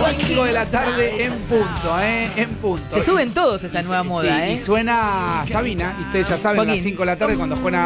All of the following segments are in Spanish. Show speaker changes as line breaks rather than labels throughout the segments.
5 de la tarde en punto, en punto.
Se suben todos a esa nueva moda,
Y suena Sabina, y ustedes ya saben, a las 5 de la tarde cuando juega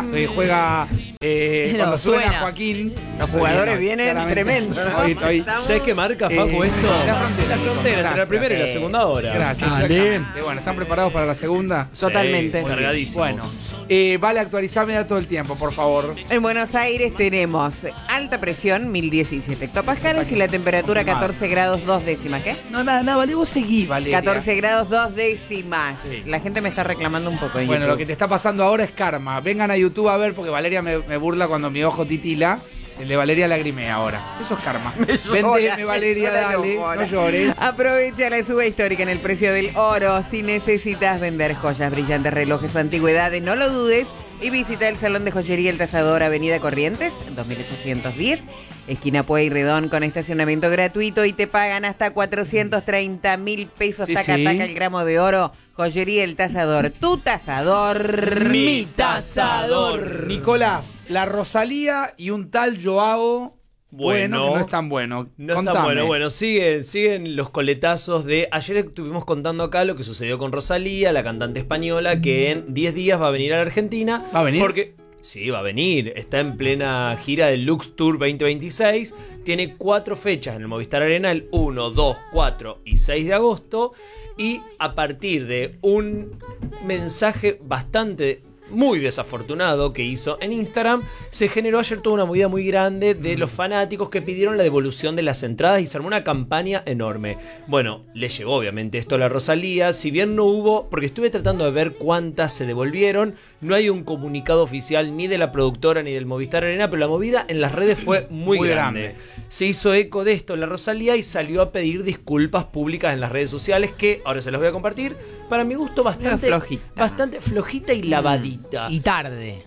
cuando suena Joaquín.
Los jugadores vienen tremendos, ¿no?
¿Sabes qué marca, Facu, esto?
La frontera
entre la primera y la segunda hora.
Gracias. Bueno, ¿están preparados para la segunda?
Totalmente.
Cargadísimos.
Bueno, vale, actualizarme todo el tiempo, por favor.
En Buenos Aires tenemos alta presión, 1017 hectopascales, y la temperatura 14 grados 2 décimas. ¿Qué?
No, nada, vale, vos seguí, Valeria.
14 grados 2 décimas. Sí. La gente me está reclamando un poco.
Bueno, lo que te está pasando ahora es karma. Vengan a YouTube a ver, porque Valeria me burla cuando mi ojo titila. El de Valeria lagrimea ahora. Eso es karma. Véndeme, Valeria, dale. No llores.
Aprovecha la suba histórica en el precio del oro. Si necesitas vender joyas, brillantes, relojes o antigüedades, no lo dudes y visita el Salón de Joyería El Tasador, Avenida Corrientes, 2810, esquina Pueyrredón, con estacionamiento gratuito, y te pagan hasta 430.000 pesos. Taca el gramo de oro. Joyería El Tasador, tu tasador,
mi tasador.
Nicolás, la Rosalía y un tal Joao. Bueno, que no es tan bueno.
No es tan bueno. Bueno, siguen los coletazos de... Ayer estuvimos contando acá lo que sucedió con Rosalía, la cantante española, que en 10 días va a venir a la Argentina.
¿Va a venir?
Porque... Sí, va a venir. Está en plena gira del Lux Tour 2026. Tiene 4 fechas en el Movistar Arena, el 1, 2, 4 y 6 de agosto. Y a partir de un mensaje muy desafortunado que hizo en Instagram, se generó ayer toda una movida muy grande de los fanáticos que pidieron la devolución de las entradas y se armó una campaña enorme. Bueno, le llegó obviamente esto a la Rosalía, si bien no hubo, porque estuve tratando de ver cuántas se devolvieron, no hay un comunicado oficial ni de la productora ni del Movistar Arena, pero la movida en las redes fue muy grande. Se hizo eco de esto la Rosalía y salió a pedir disculpas públicas en las redes sociales, que ahora se los voy a compartir. Para mi gusto bastante flojita y lavadita.
Y tarde.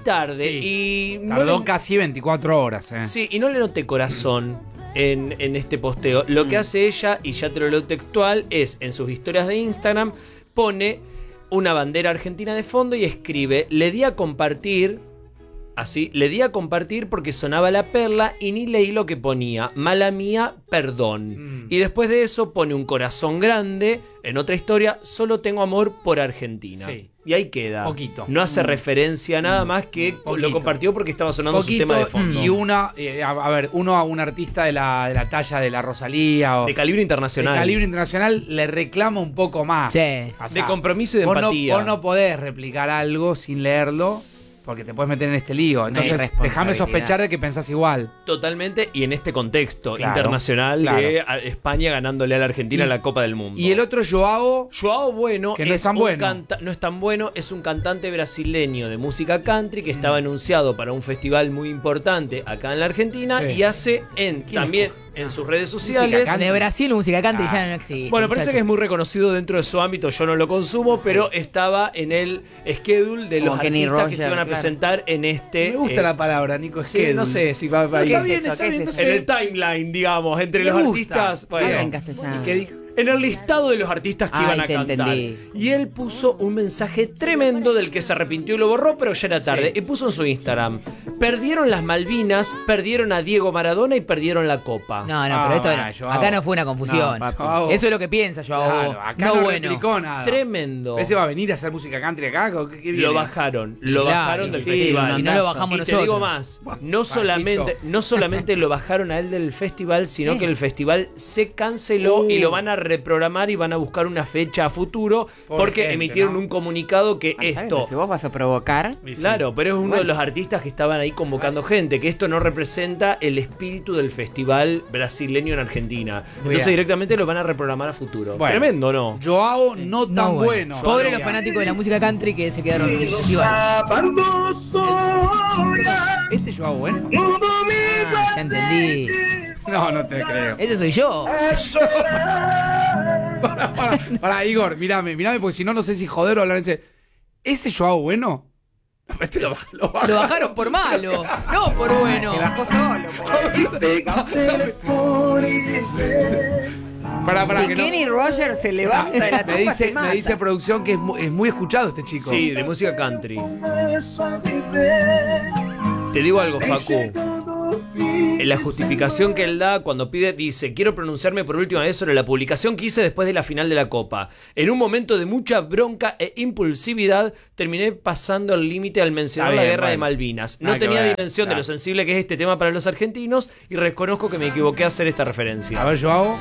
Sí.
Y tardó casi 24 horas.
Sí, y no le noté corazón en este posteo. Lo que hace ella, y ya te lo leo textual, es en sus historias de Instagram, pone una bandera argentina de fondo y escribe: le di a compartir porque sonaba la perla y ni leí lo que ponía. Mala mía, perdón. Y después de eso pone un corazón grande. En otra historia, solo tengo amor por Argentina. Sí. Y ahí queda.
Poquito.
No hace referencia a nada más que lo compartió porque estaba sonando su tema de fondo.
Y uno a un artista de la talla de la Rosalía.
De calibre internacional.
Le reclama un poco más.
Sí.
O sea,
de compromiso y de empatía.
Vos no podés replicar algo sin leerlo, porque te puedes meter en este lío. Entonces, déjame sospechar de que pensás igual.
Totalmente, y en este contexto internacional de España ganándole a la Argentina la Copa del Mundo.
Y el otro, Joao,
bueno,
que no es tan bueno.
No es tan bueno, es un cantante brasileño de música country que estaba anunciado para un festival muy importante acá en la Argentina y hace también en sus redes sociales.
De Brasil, música country ya no existe.
Bueno, parece que es muy reconocido dentro de su ámbito, yo no lo consumo, pero estaba en el schedule de los artistas que se iban a presentar en este...
Me gusta la palabra, Nico, schedule.
No sé si va a ir. Está bien, en el timeline, digamos, entre los artistas. Bueno,
en castellano.
¿Qué dijo?
En el listado de los artistas que iban a cantar.
Entendí.
Y él puso un mensaje tremendo del que se arrepintió y lo borró, pero ya era tarde. Y puso en su Instagram: perdieron las Malvinas, perdieron a Diego Maradona y perdieron la Copa.
No, pero esto acá no fue una confusión. Eso es lo que piensa Joao.
Claro, acá no replicó nada.
Tremendo.
¿Ese va a venir a hacer música country acá? ¿Qué
lo bajaron del festival.
Si no lo bajamos nosotros.
Y te digo más, no solamente lo bajaron a él del festival, sino que el festival se canceló y lo van a reprogramar y van a buscar una fecha a futuro porque emitieron un comunicado que esto...
Si vos vas a provocar...
Claro, pero es uno de los artistas que estaban ahí convocando gente, que esto no representa el espíritu del festival brasileño en Argentina. Entonces directamente lo van a reprogramar a futuro. Bueno, tremendo, ¿no?
Joao no tan bueno.
Pobre los fanáticos de la música country que se quedaron sin festival.
¿Este Joao bueno?
Ya entendí.
No te creo.
Ese soy yo.
Pará, Igor, mirame, porque si no sé si joder o hablar en serio. ¿Ese Joao bueno? Este lo
bajaron por malo, no por bueno.
Se bajó solo.
Pará,
Kenny Rogers se levanta de la tumba.
Me dice producción que es muy escuchado este chico.
Sí, de música country. Te digo algo, Facu. la justificación que él da cuando dice: quiero pronunciarme por última vez sobre la publicación que hice después de la final de la Copa. En un momento de mucha bronca e impulsividad, terminé pasando el límite al mencionar la guerra de Malvinas. No tenía dimensión de lo sensible que es este tema para los argentinos y reconozco que me equivoqué a hacer esta referencia.
A ver, yo hago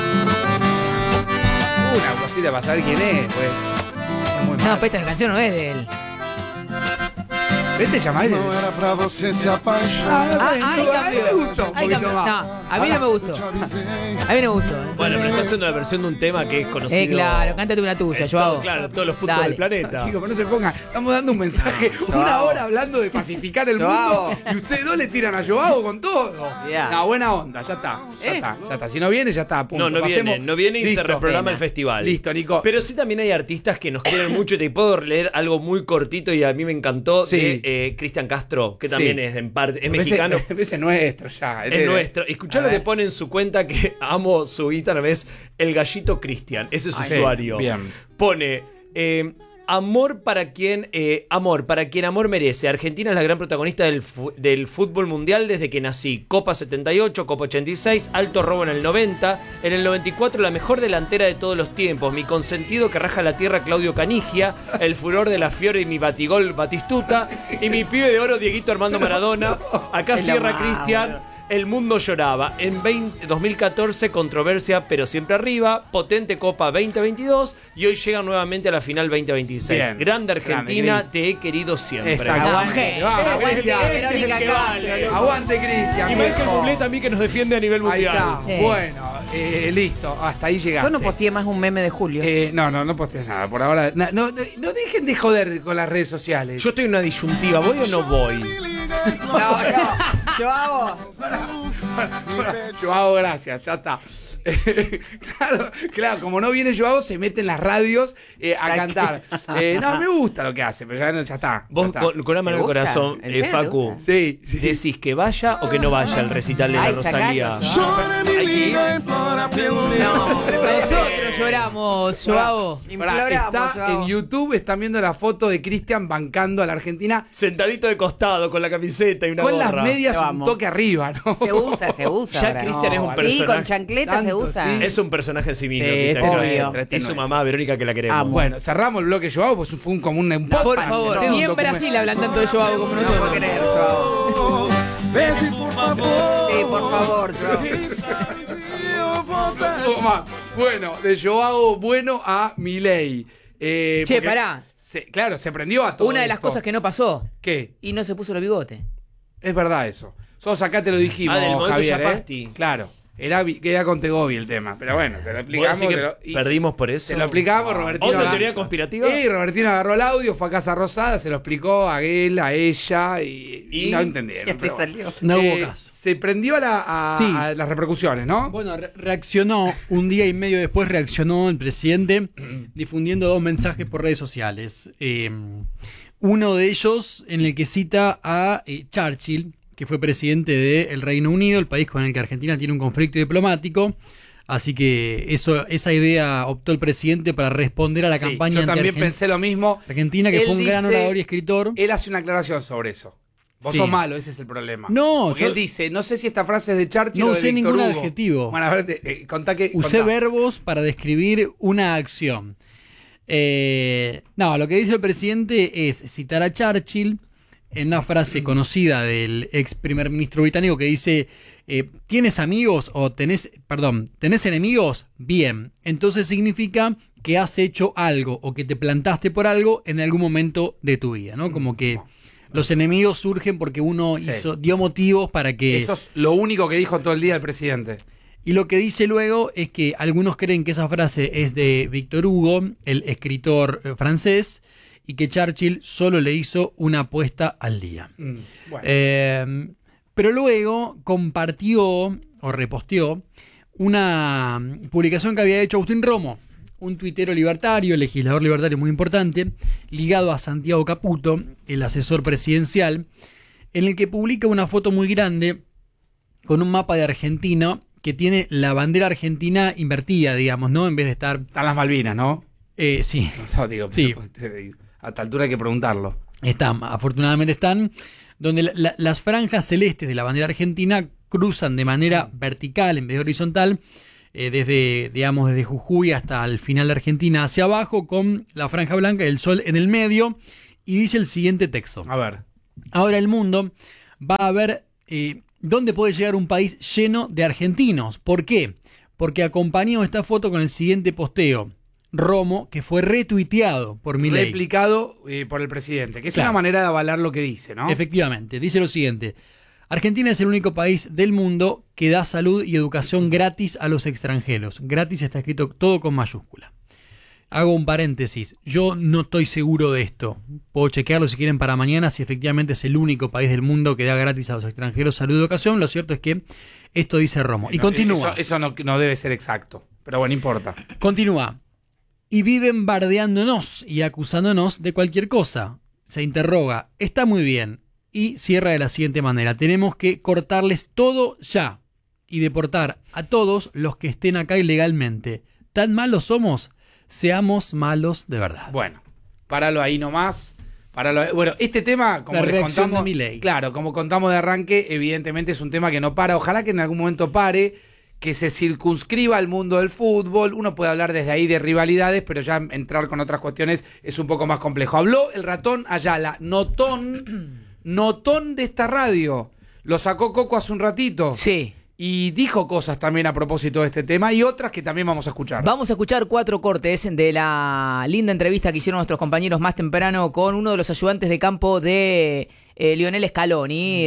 una cosita para saber quién es, pues. Es muy
No, pero esta canción no es de él.
¿Viste, llamáis?
No era pra você se apaixonar.
Ahí cambió.
Me gustó un
Ahí
poquito
cambió.
más.
No, a mí no me gustó. A mí no me gustó.
Bueno, pero está haciendo la versión de un tema que es conocido.
Claro, cántate una tuya, yo hago.
Claro, en todos los puntos
Dale.
del planeta.
Chicos, pero no se pongan. Estamos dando un mensaje una hora hablando de pacificar el mundo y ustedes dos le tiran a Joao con todo.
Yeah.
No, buena onda, ya está. Ya está. Si no viene, ya está. Punto.
No viene y
Listo.
se reprograma el festival.
Listo, Nico.
Pero sí también hay artistas que nos quieren mucho y te puedo leer algo muy cortito y a mí me encantó de Cristian Castro, que también es en parte, es mexicano.
Ese nuestro ya.
Es nuestro. Escuchá lo que pone en su cuenta, que amo su Instagram, es El Gallito Cristian. Ese es su usuario.
Bien.
Pone amor para quien amor merece. Argentina es la gran protagonista del fútbol mundial desde que nací. Copa 78, Copa 86, alto robo en el 90. En el 94 la mejor delantera de todos los tiempos. Mi consentido que raja la tierra, Claudio Canigia. El furor de la Fiore y mi batigol Batistuta. Y mi pibe de oro, Dieguito Armando Maradona. Acá cierra Cristian. El mundo lloraba. En 2014, controversia, pero siempre arriba. Potente Copa 2022. Y hoy llegan nuevamente a la final 2026.
Bien.
Grande Argentina,
Grande,
te he querido siempre.
Exacto.
Aguante.
Verónica Castro.
Aguante, Cristian.
Y Michael Bublé también, que nos defiende a nivel
Ahí
mundial.
está.
Sí.
Bueno, listo. Hasta ahí llegaste.
Yo no posteé más un meme de Julio.
No postees nada. Por ahora. No dejen de joder con las redes sociales.
Yo estoy en una disyuntiva, ¿voy o no voy?
No, yo hago.
Joao, gracias, ya está. Claro, como no viene Joao, se mete en las radios a cantar. No, me gusta lo que hace, pero ya está.
Vos,
ya está.
con la mano en el
gusta?
corazón,
¿En serio
Facu,
te
Sí.
¿decís que vaya o que no vaya al recital de la
Ay,
Rosalía?
sacalo.
Hay que ir.
Nosotros lloramos, Joao.
Pará, está en YouTube, están viendo la foto de Cristian bancando a la Argentina
Sentadito de costado, con la camiseta y una
con
gorra.
las medias
Te
un
vamos.
toque arriba, ¿no?
Se usa.
Ya
ahora.
Cristian es un
Sí,
personaje.
con chancleta se
Tanto,
usa.
sí.
Es un personaje en sí mismo.
Sí,
Cristian.
este no
Obvio.
entra, este
Es
no
su
entra.
mamá, Verónica, que la queremos.
Amo.
Bueno, cerramos el bloque Joao, pues fue como un podcast.
Por favor,
Tiene un
ni en
documento.
Brasil hablan tanto de Joao como
No puedo
nosotros.
creer, Joao.
Pede por favor.
Sí, por favor, Joao.
Toma. Bueno, de Joao Bueno a Milei. Porque
pará.
Claro, se prendió a todo
Una de las
esto.
cosas que no pasó.
¿Qué?
Y no se puso los bigotes.
Es verdad eso. Nosotros acá te lo dijimos,
del momento
Javier,
Yapasti.
Claro. Era con Tegobi el tema. Pero bueno, te lo
¿Vos
explicamos.
decís que perdimos por eso?
Se lo explicamos, Robertino.
¿Otra
agarró-
teoría conspirativa?
Sí, Robertino agarró el audio, fue a Casa Rosada, se lo explicó a él, a ella y no entendieron.
Y así
pero bueno.
salió.
No hubo caso.
Se prendió a
Sí.
las repercusiones, ¿no?
Bueno, reaccionó, un día y medio después reaccionó el presidente difundiendo 2 mensajes por redes sociales. Uno de ellos en el que cita a Churchill, que fue presidente del Reino Unido, el país con el que Argentina tiene un conflicto diplomático. Así que esa idea optó el presidente para responder a la
Sí,
campaña
yo también
anti-Argen-
pensé lo mismo.
Argentina, que
Él
fue un gran
dice-
orador y escritor.
Él hace una aclaración sobre eso. Vos
Sí.
sos malo, ese es el problema.
No,
Porque
yo-
él dice, no sé si esta frase es de Churchill
No
o de
usé
Víctor
ningún
Hugo.
adjetivo.
Bueno, a ver, contá que...
Usé
contá.
verbos para describir una acción. Lo que dice el presidente es citar a Churchill en una frase conocida del ex primer ministro británico que dice: ¿tienes amigos o tenés enemigos? Bien. Entonces significa que has hecho algo o que te plantaste por algo en algún momento de tu vida, ¿no? Como que los enemigos surgen porque uno
Sí.
dio motivos para que...
Eso es lo único que dijo todo el día el presidente.
Y lo que dice luego es que algunos creen que esa frase es de Víctor Hugo, el escritor francés, y que Churchill solo le hizo una apuesta al día.
Bueno.
Pero luego compartió o reposteó una publicación que había hecho Agustín Romo, un tuitero libertario, legislador libertario muy importante, ligado a Santiago Caputo, el asesor presidencial, en el que publica una foto muy grande con un mapa de Argentina que tiene la bandera argentina invertida, digamos, ¿no? En vez de estar...
Están las Malvinas, ¿no?
Sí,
No, digo,
Sí.
a esta altura hay que preguntarlo.
afortunadamente están. donde las franjas celestes de la bandera argentina cruzan de manera vertical en vez de horizontal, desde Jujuy hasta el final de Argentina hacia abajo, con la franja blanca y el sol en el medio, y dice el siguiente texto.
A ver.
Ahora el mundo va a ver dónde puede llegar un país lleno de argentinos. ¿Por qué? Porque acompañó esta foto con el siguiente posteo. Romo, que fue retuiteado por Milei.
Replicado por el presidente, que es
Claro.
una manera de avalar lo que dice, ¿no?
Efectivamente, dice lo siguiente. Argentina es el único país del mundo que da salud y educación gratis a los extranjeros. Gratis está escrito todo con mayúscula. Hago un paréntesis. Yo no estoy seguro de esto. Puedo chequearlo si quieren para mañana, si efectivamente es el único país del mundo que da gratis a los extranjeros salud y educación. Lo cierto es que esto dice Romo. Y continúa.
Eso no debe ser exacto, pero bueno, importa.
Continúa. Y viven bardeándonos y acusándonos de cualquier cosa. Se interroga. Está muy bien. Y cierra de la siguiente manera. Tenemos que cortarles todo ya y deportar a todos los que estén acá ilegalmente. ¿Tan malos somos? Seamos malos de verdad.
Bueno, páralo ahí nomás. Bueno, este tema, como
La
les
reacción
contamos,
de Milei.
claro, como contamos de arranque, evidentemente es un tema que no para. Ojalá que en algún momento pare, que se circunscriba al mundo del fútbol. Uno puede hablar desde ahí de rivalidades, pero ya entrar con otras cuestiones es un poco más complejo. Habló el ratón Ayala, notón de esta radio. Lo sacó Coco hace un ratito.
Sí.
Y dijo cosas también a propósito de este tema y otras que también vamos a escuchar.
Vamos a escuchar 4 cortes de la linda entrevista que hicieron nuestros compañeros más temprano con uno de los ayudantes de campo de Lionel Scaloni,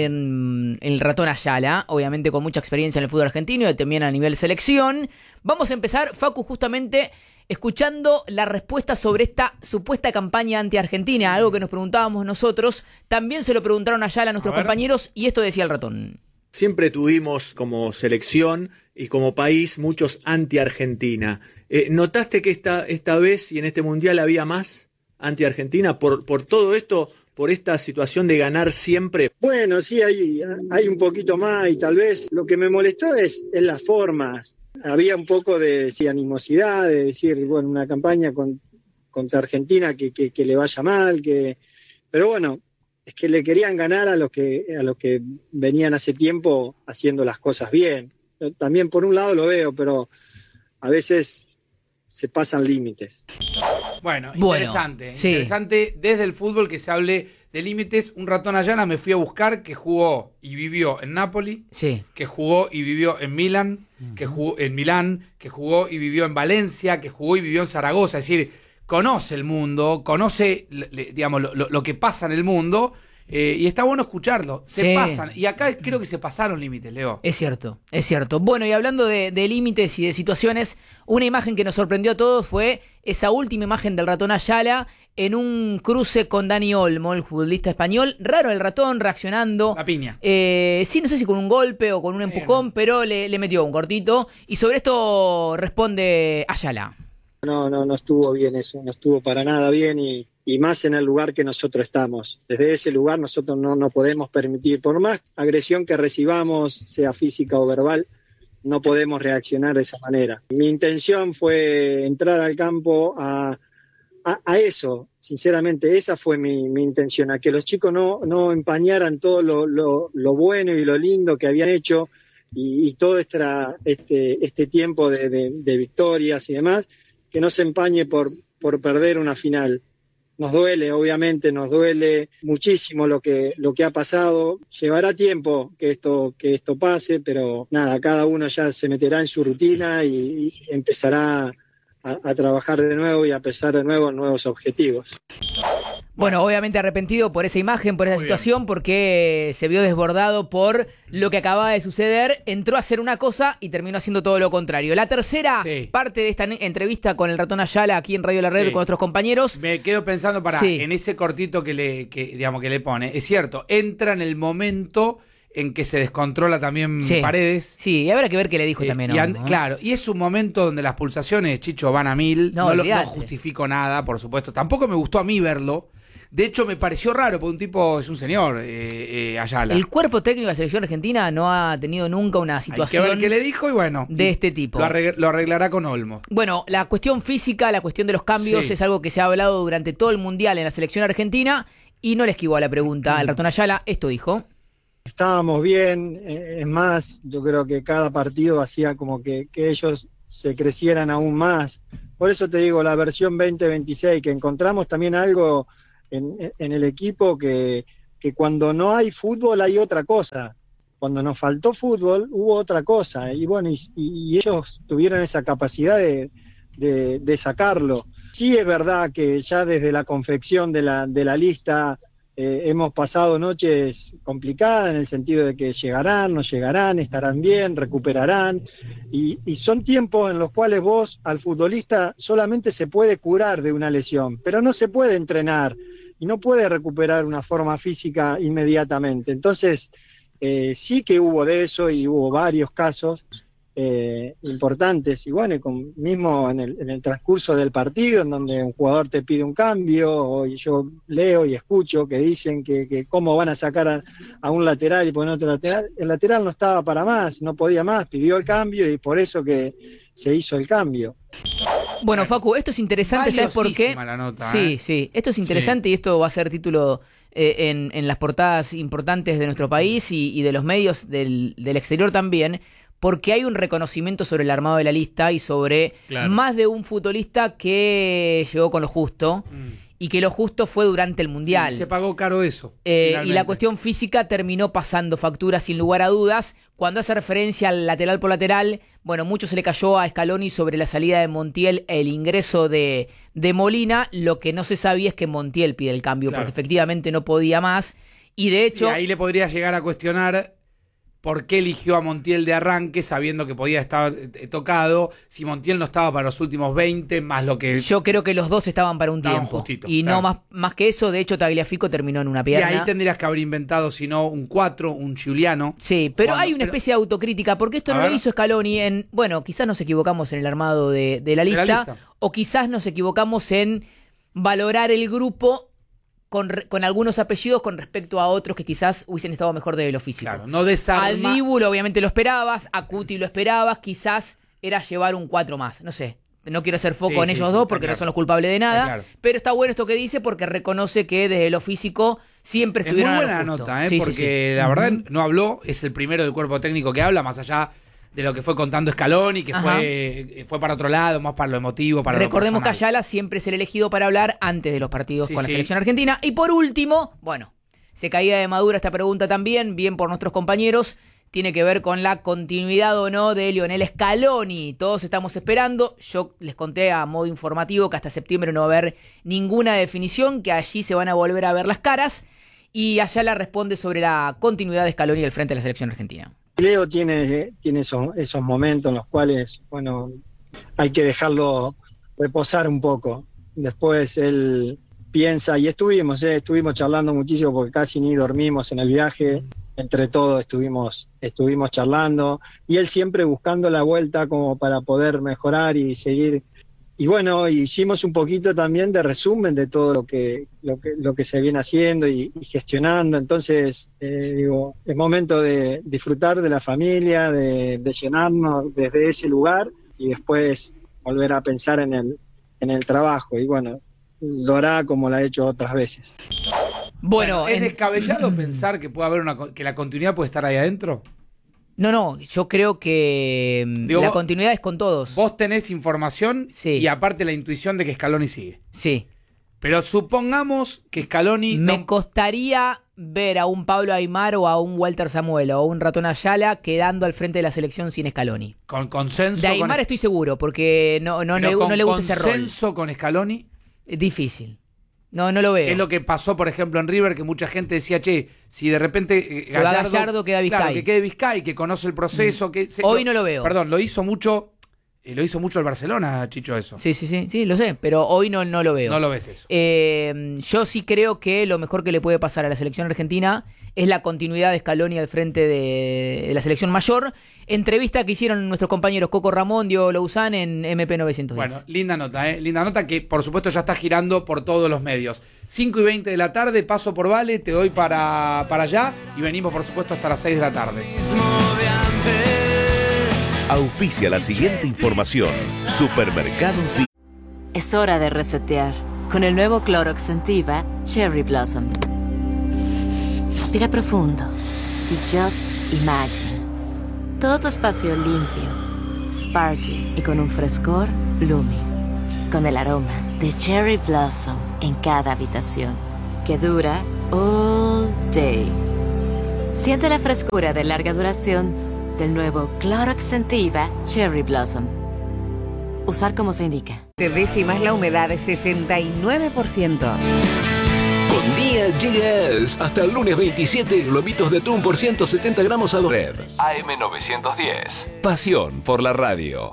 el ratón Ayala, obviamente con mucha experiencia en el fútbol argentino y también a nivel selección. Vamos a empezar, Facu, justamente escuchando la respuesta sobre esta supuesta campaña anti-argentina, algo que nos preguntábamos nosotros. También se lo preguntaron a Ayala a nuestros compañeros y esto decía el ratón.
Siempre tuvimos como selección y como país muchos anti-Argentina. ¿Notaste que esta vez y en este mundial había más anti-Argentina por todo esto, por esta situación de ganar siempre?
Bueno, sí, hay un poquito más y tal vez lo que me molestó es las formas. Había un poco de animosidad, de decir, bueno, una campaña contra Argentina que le vaya mal, pero bueno, es que le querían ganar a los que venían hace tiempo haciendo las cosas bien. Yo también por un lado lo veo, pero a veces se pasan límites.
Bueno, interesante.
Sí.
Interesante desde el fútbol que se hable de límites. Un ratón Ayala me fui a buscar que jugó y vivió en Napoli,
Sí.
que jugó y vivió en Milán, que jugó en Milán, que jugó y vivió en Valencia, que jugó y vivió en Zaragoza. Es decir, conoce el mundo, conoce digamos, lo que pasa en el mundo, y está bueno escucharlo. Se pasan, y acá creo que se pasaron límites, Leo.
Es cierto, es cierto. Bueno, y hablando de límites y de situaciones, una imagen que nos sorprendió a todos fue esa última imagen del ratón Ayala en un cruce con Dani Olmo, el futbolista español. Raro el ratón reaccionando.
La piña.
Sí, no sé si con un golpe o con un empujón, pero le metió un cortito. Y sobre esto responde Ayala.
No estuvo bien eso, no estuvo para nada bien y más en el lugar que nosotros estamos. Desde ese lugar nosotros no podemos permitir, por más agresión que recibamos, sea física o verbal, no podemos reaccionar de esa manera. Mi intención fue entrar al campo a eso, sinceramente, esa fue mi intención, a que los chicos no empañaran todo lo bueno y lo lindo que habían hecho y todo este tiempo de victorias y demás, que no se empañe por perder una final. Nos duele, obviamente, nos duele muchísimo lo que ha pasado. Llevará tiempo que esto pase, pero nada, cada uno ya se meterá en su rutina y empezará a trabajar de nuevo y a pensar de nuevo en nuevos objetivos.
Bueno, obviamente arrepentido por esa imagen, por esa situación, porque se vio desbordado por lo que acababa de suceder, entró a hacer una cosa y terminó haciendo todo lo contrario. La tercera parte de esta entrevista con el ratón Ayala aquí en Radio La Red con nuestros compañeros.
Me quedo pensando en ese cortito que le pone. Es cierto, entra en el momento en que se descontrola también Paredes.
Sí, y habrá que ver qué le dijo también. ¿No?
Claro, y es un momento donde las pulsaciones, Chicho, van a 1000. No justifico nada, por supuesto. Tampoco me gustó a mí verlo. De hecho, me pareció raro, porque un tipo es un señor, Ayala.
El cuerpo técnico de la selección argentina no ha tenido nunca una situación.
Hay que ver qué le dijo y bueno.
De este tipo.
Lo arreglará con Olmo.
Bueno, la cuestión física, la cuestión de los cambios es algo que se ha hablado durante todo el mundial en la selección argentina. y no le esquivó a la pregunta. El ratón Ayala esto dijo.
Estábamos bien, es más, yo creo que cada partido hacía como que ellos se crecieran aún más. Por eso te digo, la versión 2026, que encontramos también algo en el equipo que cuando no hay fútbol hay otra cosa. Cuando nos faltó fútbol hubo otra cosa. Y bueno, y ellos tuvieron esa capacidad de sacarlo. Sí es verdad que ya desde la confección de la lista hemos pasado noches complicadas en el sentido de que llegarán, no llegarán, estarán bien, recuperarán, y son tiempos en los cuales vos al futbolista solamente se puede curar de una lesión, pero no se puede entrenar y no puede recuperar una forma física inmediatamente. Entonces sí que hubo de eso y hubo varios casos importantes, y bueno, mismo en el transcurso del partido, en donde un jugador te pide un cambio, o yo leo y escucho que dicen que cómo van a sacar a un lateral y poner otro lateral. El lateral no estaba para más, no podía más, pidió el cambio y por eso que se hizo el cambio.
Bueno, Facu, esto es interesante, ¿sabes por qué?
La nota,
sí, esto es interesante y esto va a ser título en las portadas importantes de nuestro país y de los medios del exterior también, porque hay un reconocimiento sobre el armado de la lista y sobre más de un futbolista que llegó con lo justo y que lo justo fue durante el Mundial.
Sí, se pagó caro eso.
Y la cuestión física terminó pasando factura sin lugar a dudas. Cuando hace referencia al lateral por lateral, bueno, mucho se le cayó a Scaloni sobre la salida de Montiel, el ingreso de Molina. Lo que no se sabía es que Montiel pide el cambio, porque efectivamente no podía más. Y de hecho...
Sí, ahí le podría llegar a cuestionar por qué eligió a Montiel de arranque sabiendo que podía estar tocado, si Montiel no estaba para los últimos 20, más lo que...
Yo creo que los dos estaban para un tiempo.
Justito,
y no más que eso. De hecho, Tagliafico terminó en una pierna.
Y ahí tendrías que haber inventado, si no, un 4, un Giuliano.
Sí, pero hay una especie de autocrítica, porque esto no lo hizo Scaloni en... Bueno, quizás nos equivocamos en el armado de la lista, o quizás nos equivocamos en valorar el grupo con algunos apellidos con respecto a otros que quizás hubiesen estado mejor de lo físico.
Claro, no desarma.
A Dibu obviamente lo esperabas, a Cuti lo esperabas, quizás era llevar un 4 más, no sé. No quiero hacer foco en ellos dos porque no son los culpables de nada, pero está bueno esto que dice porque reconoce que desde lo físico siempre estuvieron.
Es muy buena nota, porque la verdad no habló, es el primero del cuerpo técnico que habla, más allá de lo que fue contando Scaloni, que fue para otro lado, más para lo emotivo, para
Recordemos
lo
que Ayala siempre es el elegido para hablar antes de los partidos con la selección argentina. Y por último, bueno, se caía de madura esta pregunta también, bien por nuestros compañeros, tiene que ver con la continuidad o no de Lionel Scaloni. Todos estamos esperando, yo les conté a modo informativo que hasta septiembre no va a haber ninguna definición, que allí se van a volver a ver las caras, y Ayala responde sobre la continuidad de Scaloni al frente de la selección argentina.
Leo tiene esos momentos en los cuales, bueno, hay que dejarlo reposar un poco. Después él piensa, y estuvimos charlando muchísimo porque casi ni dormimos en el viaje, entre todos estuvimos charlando, y él siempre buscando la vuelta como para poder mejorar y seguir. Y bueno, hicimos un poquito también de resumen de todo lo que se viene haciendo y gestionando. Entonces, es momento de disfrutar de la familia, de llenarnos desde ese lugar y después volver a pensar en el trabajo. Y bueno, lo hará como lo ha hecho otras veces.
Bueno, ¿es descabellado pensar que puede haber que la continuidad puede estar ahí adentro?
No, yo creo que la continuidad es con todos.
Vos tenés información y aparte la intuición de que Scaloni sigue.
Sí.
Pero supongamos que Scaloni...
Me costaría ver a un Pablo Aimar o a un Walter Samuel o a un Ratón Ayala quedando al frente de la selección sin Scaloni.
Con consenso...
De Aimar estoy seguro, porque no le gusta ese rol.
¿Con consenso con Scaloni?
Es difícil. No lo veo.
Es lo que pasó, por ejemplo, en River, que mucha gente decía, che, si de repente
Gallardo queda Vizcay.
Claro, que quede Vizcay, que conoce el proceso.
Hoy no lo veo.
Perdón, lo hizo mucho el Barcelona, Chicho, eso.
Sí, lo sé, pero hoy no lo veo.
No lo ves eso.
Yo sí creo que lo mejor que le puede pasar a la selección argentina es la continuidad de Scaloni al frente de la selección mayor. Entrevista que hicieron nuestros compañeros Coco Ramón, Diego Louzán en MP910.
Bueno, linda nota, linda nota que por supuesto ya está girando por todos los medios. 5:20 de la tarde, paso por Vale, te doy para allá y venimos por supuesto hasta las 6 de la tarde.
Auspicia la siguiente información. Supermercados.
Es hora de resetear. Con el nuevo Clorox Sentiva Cherry Blossom. Respira profundo y just imagine. Todo tu espacio limpio, sparkly y con un frescor Lumin. Con el aroma de Cherry Blossom en cada habitación, que dura all day. Siente la frescura de larga duración del nuevo Clorox Scentiva Cherry Blossom. Usar como se indica.
De décimas la humedad es 69%.
Con Día GS, hasta el lunes 27, globitos de atún por 170 gramos a Red. AM910. Pasión por la radio.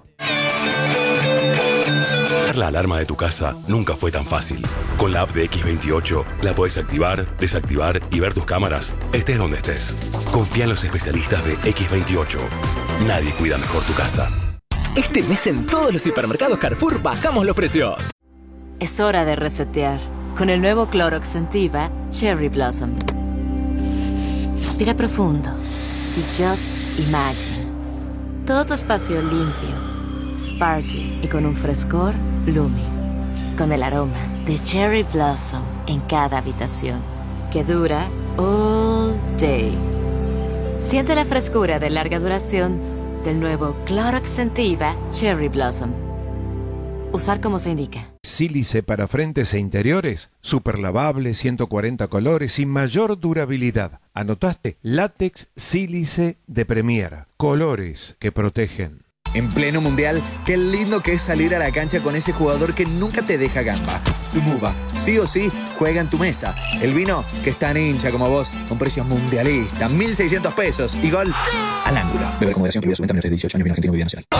La alarma de tu casa nunca fue tan fácil. Con la app de X28 la podés activar, desactivar y ver tus cámaras, estés donde estés. Confía en los especialistas de X28. Nadie cuida mejor tu casa.
Este mes en todos los hipermercados Carrefour bajamos los precios.
Es hora de resetear con el nuevo Clorox Scentiva Cherry Blossom. Respira profundo y just imagine. Todo tu espacio limpio, sparkly y con un frescor Lumin. Con el aroma de Cherry Blossom en cada habitación, que dura all day. Siente la frescura de larga duración del nuevo Clorox Scentiva Cherry Blossom. Usar como se indica.
Sílice para frentes e interiores, super lavable, 140 colores y mayor durabilidad. ¿Anotaste? Látex sílice de Premier. Colores que protegen.
En pleno mundial, qué lindo que es salir a la cancha con ese jugador que nunca te deja gamba. Sumuba, sí o sí, juega en tu mesa. El vino que es tan hincha como vos, con precios mundialistas, 1.600 pesos y gol al ángulo. Beber con moderación, prohibida su venta a menores de 18 años, vino argentino, bebida nacional.